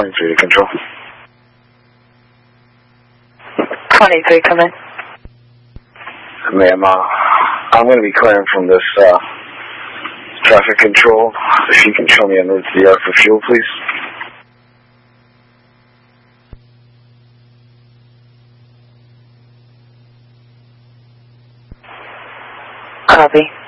23 to control. 23, come in. Ma'am, I'm going to be clearing from this traffic control. If you can show me en route to the yard for fuel, please. Copy.